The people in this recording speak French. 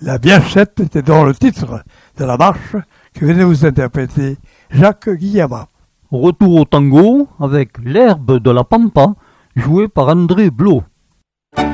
La Biachette était donc le titre de la marche que venait vous interpréter Jacques Guillama. Retour au tango avec l'herbe de la pampa, joué par André Blot.